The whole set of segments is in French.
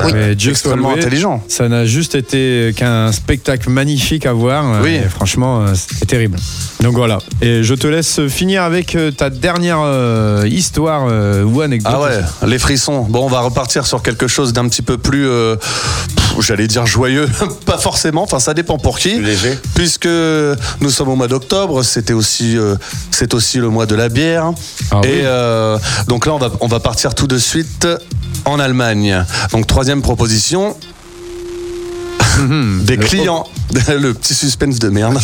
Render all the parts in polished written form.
Mais Dieu soit extrêmement loué, intelligent. ça n'a juste été qu'un spectacle magnifique à voir. Oui. Et franchement, c'est terrible. Donc voilà. Et je te laisse finir avec ta dernière histoire ou anecdote. Ah ouais, les frissons. Bon, on va repartir sur quelque chose d'un petit peu plus, j'allais dire joyeux, pas forcément, enfin ça dépend pour qui. Léger. Puisque nous sommes au mois d'octobre, c'est aussi le mois de la bière. Ah oui. Et donc là, on va partir tout de suite en Allemagne. Donc troisième proposition. Des clients, le petit suspense de merde.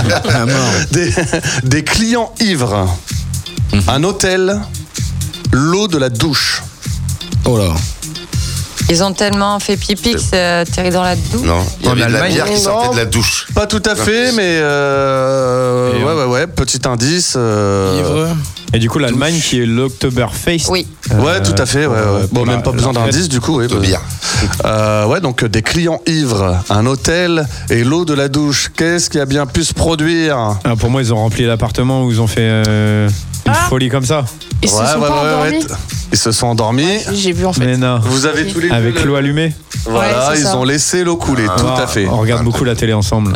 Des clients ivres, un hôtel, l'eau de la douche. Oh là. Ils ont tellement fait pipi que c'est atterri dans la douche. Non, il y En avait de la Allemagne, bière qui sortait non. de la douche. Pas tout à fait, mais ouais, petit indice. Ivre. Et du coup, l'Allemagne qui est l'Oktoberfest. Oui. Ouais, tout à fait. Ouais. Bon, même pas besoin d'indice du coup. Ouais, De bière. ouais, donc des clients ivres, un hôtel et l'eau de la douche. Qu'est-ce qui a bien pu se produire? Ah, pour moi, ils ont rempli l'appartement où ils ont fait une folie comme ça. Ils se sont pas endormis. Ils se sont endormis. J'ai vu en fait. Mais non. Vous avez tous les deux Avec l'eau allumée. Voilà, Ouais, c'est ils ça. ont laissé l'eau couler, tout à fait. On regarde beaucoup la télé ensemble.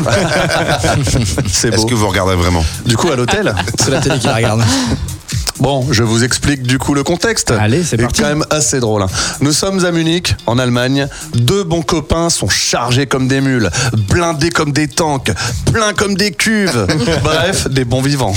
C'est Est-ce beau. que vous regardez vraiment? Du coup, à l'hôtel. C'est la télé qui la regarde. Bon, je vous explique du coup le contexte. Allez, c'est parti. C'est quand même assez drôle. Nous sommes à Munich, en Allemagne. Deux bons copains sont chargés comme des mules, blindés comme des tanks, pleins comme des cuves. Bref, des bons vivants.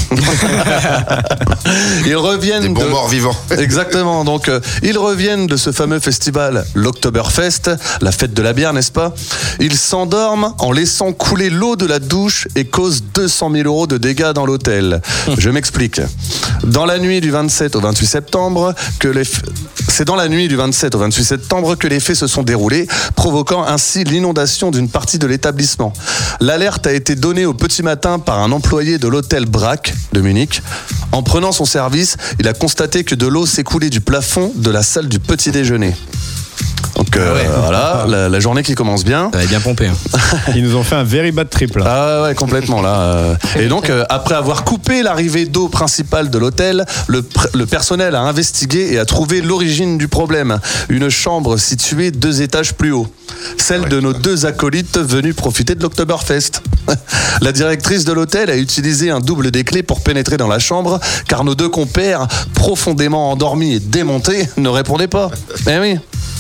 Ils reviennent Des bons de... morts vivants. Exactement. Donc, ils reviennent de ce fameux festival, l'Oktoberfest, la fête de la bière, n'est-ce pas? Ils s'endorment en laissant couler l'eau de la douche et causent 200 000 € de dégâts dans l'hôtel. Je m'explique. Dans la nuit du 27 au 28 septembre, c'est dans la nuit du 27 au 28 septembre que les faits se sont déroulés, provoquant ainsi l'inondation d'une partie de l'établissement. L'alerte a été donnée au petit matin par un employé de l'hôtel Brack de Munich. En prenant son service, il a constaté que de l'eau s'écoulait du plafond de la salle du petit déjeuner. Donc voilà, la journée qui commence bien. Ça avait bien pompé. Hein. Ils nous ont fait un very bad trip là. Ah ouais, complètement là. Et donc, après avoir coupé l'arrivée d'eau principale de l'hôtel, le personnel a investigué et a trouvé l'origine du problème. Une chambre située 2 étages plus haut. Celle de nos 2 acolytes venus profiter de l'Oktoberfest. La directrice de l'hôtel a utilisé un double des clés pour pénétrer dans la chambre, car nos 2 compères, profondément endormis et démontés, ne répondaient pas. Eh oui.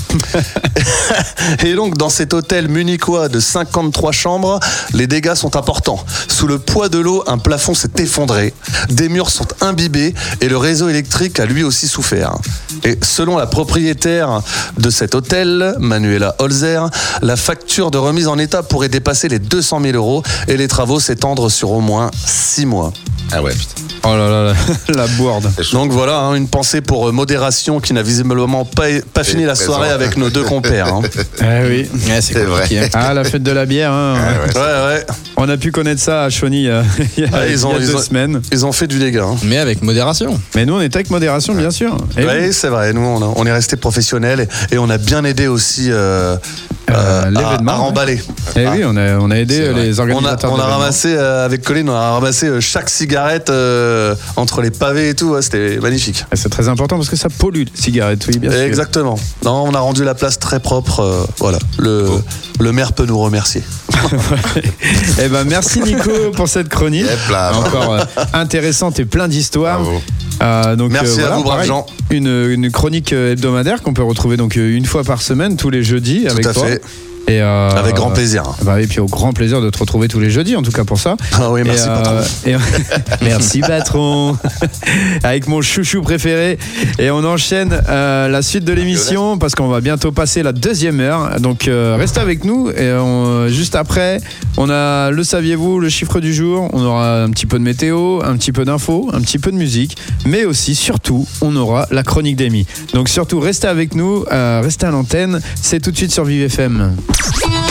Et donc dans cet hôtel munichois de 53 chambres, les dégâts sont importants. Sous le poids de l'eau, un plafond s'est effondré, des murs sont imbibés et le réseau électrique a lui aussi souffert. Et selon la propriétaire de cet hôtel, Manuela Holzer, la facture de remise en état pourrait dépasser les 200 000 € et les travaux s'étendre sur au moins 6 mois. Ah ouais, putain. Oh là là, la bourde. Donc voilà, une pensée pour modération qui n'a visiblement pas fini la soirée avec nos 2 compères. Hein. Eh oui. Ouais, c'est compliqué. vrai. Ah, la fête de la bière. Hein. Ouais. On a pu connaître ça à Chauny il y a, Ils ont 2 semaines. Ils ont fait du dégât. Hein. Mais avec modération. Mais nous, on était avec modération, bien sûr. Et oui. Oui, c'est vrai. Nous, on est restés professionnels et on a bien aidé aussi l'événement. à remballer. Eh oui, on a aidé les On organisateurs. a d'événements. ramassé, avec Colin, on a ramassé chaque cigarette entre les pavés et tout. Ouais, c'était magnifique. C'est très important parce que ça pollue, les cigarettes, oui, bien sûr. Exactement. Non, on a rendu la place très propre. Voilà. Le maire peut nous remercier. Eh ben, merci Nico pour cette chronique. Yep, là, Encore intéressante et plein d'histoires. Bravo. Donc, Merci à vous, braves pareil, gens. Une chronique hebdomadaire qu'on peut retrouver donc une fois par semaine, tous les jeudis, avec Tout à toi. fait. Et Avec grand plaisir. Et puis au grand plaisir de te retrouver tous les jeudis, en tout cas pour ça. Ah oui, merci patron. Merci patron. Avec mon chouchou préféré. Et on enchaîne la suite de l'émission parce qu'on va bientôt passer la 2e heure. Donc restez avec nous. Et juste après, on a le saviez-vous, le chiffre du jour. On aura un petit peu de météo, un petit peu d'infos, un petit peu de musique. Mais aussi, surtout, on aura la chronique d'Amy. Donc surtout, restez avec nous, restez à l'antenne. C'est tout de suite sur Vive FM.